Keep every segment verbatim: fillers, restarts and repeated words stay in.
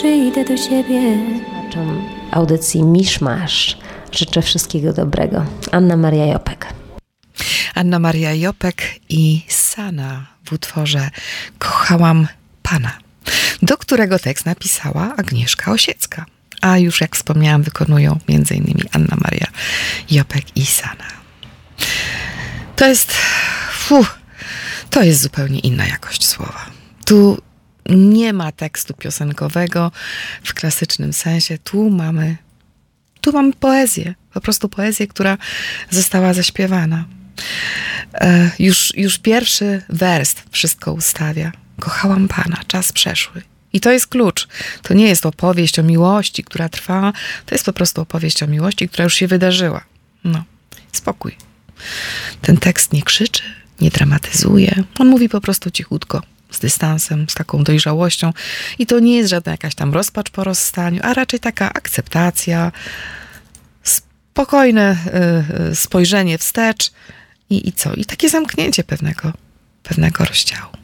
przyjdę do ciebie. Słuchaczom audycji Miszmasz życzę wszystkiego dobrego. Anna Maria Jopek. Anna Maria Jopek i Sana w utworze Kochałam Pana, do którego tekst napisała Agnieszka Osiecka. A już jak wspomniałam, wykonują między innymi Anna Maria Jopek i Sana. To jest, fuh, to jest zupełnie inna jakość słowa. Tu nie ma tekstu piosenkowego w klasycznym sensie. Tu mamy, tu mamy poezję. Po prostu poezję, która została zaśpiewana. E, już, już pierwszy wers wszystko ustawia. Kochałam Pana, czas przeszły. I to jest klucz. To nie jest opowieść o miłości, która trwa. To jest po prostu opowieść o miłości, która już się wydarzyła. No, spokój. Ten tekst nie krzyczy, nie dramatyzuje. On mówi po prostu cichutko, z dystansem, z taką dojrzałością. I to nie jest żadna jakaś tam rozpacz po rozstaniu, a raczej taka akceptacja, spokojne y, spojrzenie wstecz i, i co? I takie zamknięcie pewnego, pewnego rozdziału.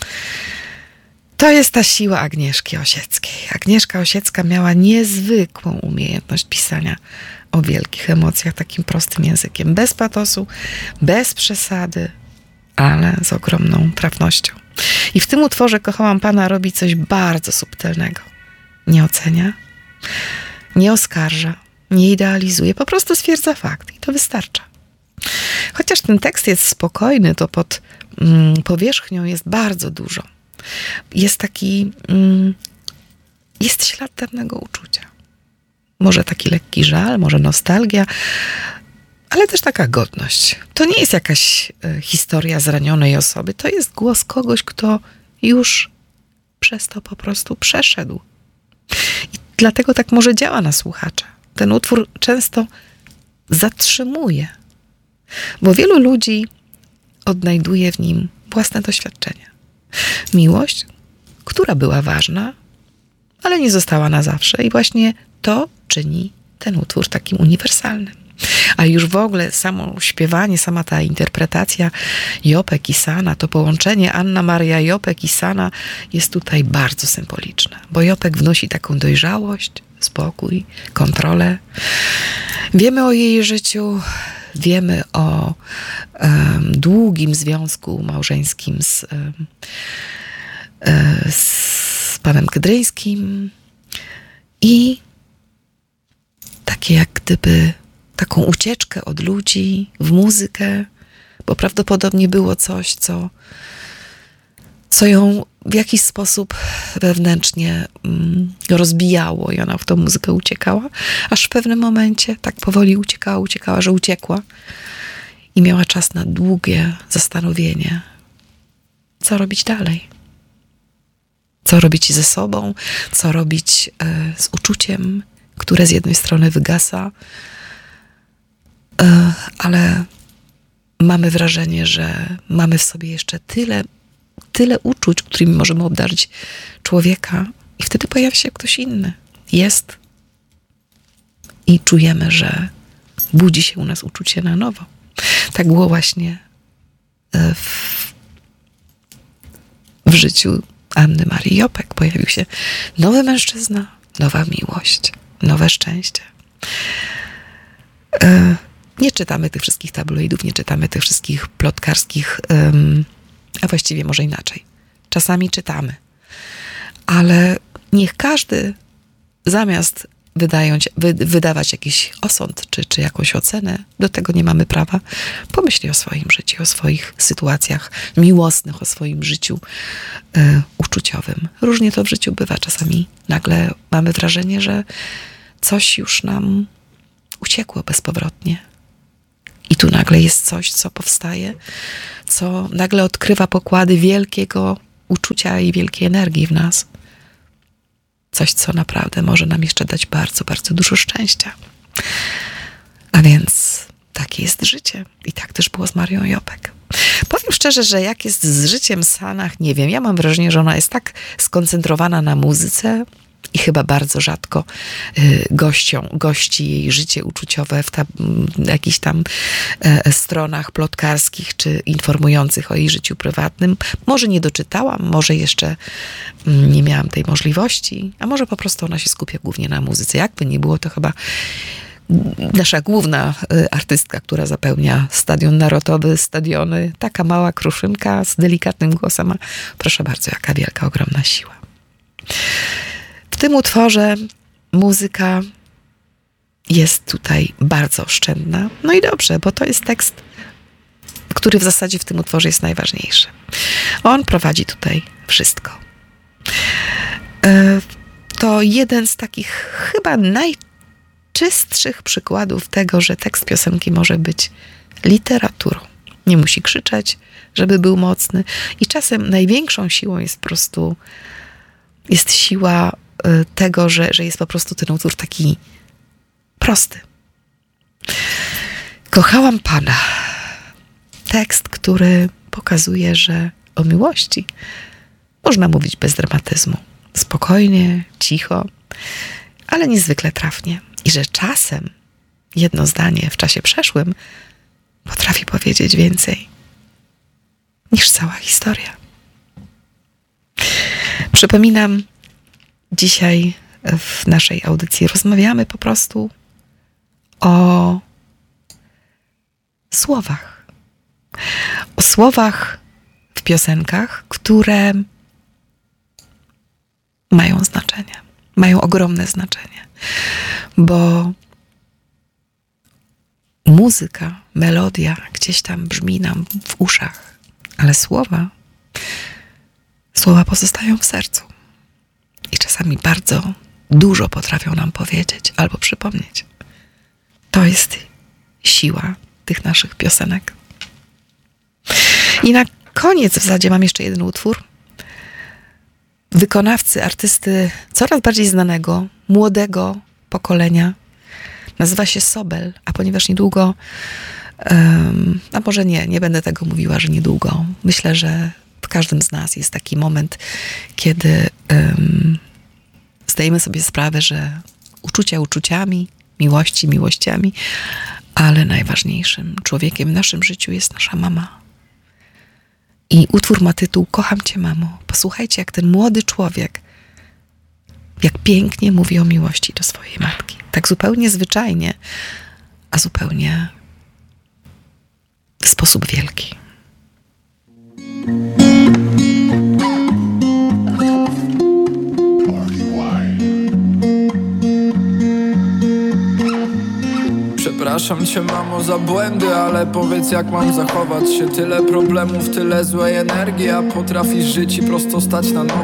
To jest ta siła Agnieszki Osieckiej. Agnieszka Osiecka miała niezwykłą umiejętność pisania o wielkich emocjach takim prostym językiem. Bez patosu, bez przesady, ale z ogromną trafnością. I w tym utworze Kochałam Pana robi coś bardzo subtelnego. Nie ocenia, nie oskarża, nie idealizuje, po prostu stwierdza fakt i to wystarcza. Chociaż ten tekst jest spokojny, to pod mm, powierzchnią jest bardzo dużo. Jest taki, mm, jest ślad dawnego uczucia. Może taki lekki żal, może nostalgia, ale też taka godność. To nie jest jakaś e, historia zranionej osoby, to jest głos kogoś, kto już przez to po prostu przeszedł. I dlatego tak może działa na słuchacza. Ten utwór często zatrzymuje, bo wielu ludzi odnajduje w nim własne doświadczenia. Miłość, która była ważna, ale nie została na zawsze i właśnie to czyni ten utwór takim uniwersalnym. A już w ogóle samo śpiewanie, sama ta interpretacja Jopek i Sana, to połączenie Anna Maria Jopek i Sana jest tutaj bardzo symboliczne, bo Jopek wnosi taką dojrzałość, spokój, kontrolę. Wiemy o jej życiu, wiemy o um, długim związku małżeńskim z, um, z panem Kydryńskim i takie jak gdyby taką ucieczkę od ludzi w muzykę, bo prawdopodobnie było coś, co, co ją w jakiś sposób wewnętrznie mm, rozbijało i ona w tą muzykę uciekała, aż w pewnym momencie tak powoli uciekała, uciekała, że uciekła i miała czas na długie zastanowienie, co robić dalej. Co robić ze sobą, co robić e, z uczuciem, które z jednej strony wygasa, e, ale mamy wrażenie, że mamy w sobie jeszcze tyle tyle uczuć, którymi możemy obdarzyć człowieka i wtedy pojawia się ktoś inny. Jest i czujemy, że budzi się u nas uczucie na nowo. Tak było właśnie w, w życiu Anny Marii Jopek. Pojawił się nowy mężczyzna, nowa miłość, nowe szczęście. Nie czytamy tych wszystkich tabloidów, nie czytamy tych wszystkich plotkarskich um, a właściwie może inaczej. Czasami czytamy. Ale niech każdy zamiast wydając, wy, wydawać jakiś osąd czy, czy jakąś ocenę, do tego nie mamy prawa, pomyśli o swoim życiu, o swoich sytuacjach miłosnych, o swoim życiu y, uczuciowym. Różnie to w życiu bywa. Czasami nagle mamy wrażenie, że coś już nam uciekło bezpowrotnie. I tu nagle jest coś, co powstaje, co nagle odkrywa pokłady wielkiego uczucia i wielkiej energii w nas. Coś, co naprawdę może nam jeszcze dać bardzo, bardzo dużo szczęścia. A więc takie jest życie. I tak też było z Marią Jopek. Powiem szczerze, że jak jest z życiem Sanach, nie wiem. Ja mam wrażenie, że ona jest tak skoncentrowana na muzyce, i chyba bardzo rzadko y, gością, gości jej życie uczuciowe w ta, jakichś tam e, stronach plotkarskich czy informujących o jej życiu prywatnym. Może nie doczytałam, może jeszcze mm, nie miałam tej możliwości, a może po prostu ona się skupia głównie na muzyce. Jakby nie było, to chyba nasza główna y, artystka, która zapełnia Stadion Narodowy, stadiony, taka mała kruszynka z delikatnym głosem, a proszę bardzo, jaka wielka, ogromna siła. W tym utworze muzyka jest tutaj bardzo oszczędna. No i dobrze, bo to jest tekst, który w zasadzie w tym utworze jest najważniejszy. On prowadzi tutaj wszystko. Y, to jeden z takich chyba najczęstszych czystszych przykładów tego, że tekst piosenki może być literaturą. Nie musi krzyczeć, żeby był mocny. I czasem największą siłą jest po prostu jest siła y, tego, że, że jest po prostu ten utwór taki prosty. Kochałam Pana. Tekst, który pokazuje, że o miłości można mówić bez dramatyzmu. Spokojnie, cicho, ale niezwykle trafnie. I że czasem jedno zdanie w czasie przeszłym potrafi powiedzieć więcej niż cała historia. Przypominam, dzisiaj w naszej audycji rozmawiamy po prostu o słowach. O słowach w piosenkach, które mają znaczenie. Mają ogromne znaczenie. Bo muzyka, melodia gdzieś tam brzmi nam w uszach, ale słowa, słowa pozostają w sercu. I czasami bardzo dużo potrafią nam powiedzieć albo przypomnieć. To jest siła tych naszych piosenek. I na koniec w zasadzie mam jeszcze jeden utwór. Wykonawcy, artysty coraz bardziej znanego, młodego pokolenia. Nazywa się Sobel, a ponieważ niedługo, um, a może nie, nie będę tego mówiła, że niedługo. Myślę, że w każdym z nas jest taki moment, kiedy um, zdajemy sobie sprawę, że uczucia uczuciami, miłości miłościami, ale najważniejszym człowiekiem w naszym życiu jest nasza mama. I utwór ma tytuł Kocham Cię, mamo. Posłuchajcie, jak ten młody człowiek, jak pięknie mówi o miłości do swojej matki. Tak zupełnie zwyczajnie, a zupełnie w sposób wielki. Przepraszam cię, mamo, za błędy, ale powiedz, jak mam zachować się. Tyle problemów, tyle złej energii, a potrafisz żyć i prosto stać na nogi.